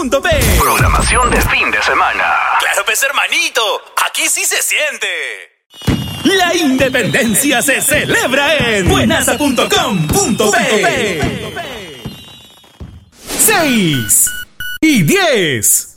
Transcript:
Programación de fin de semana. Claro, pues hermanito, aquí sí se siente. La independencia se celebra en buenaza.com.be. 6 y 10.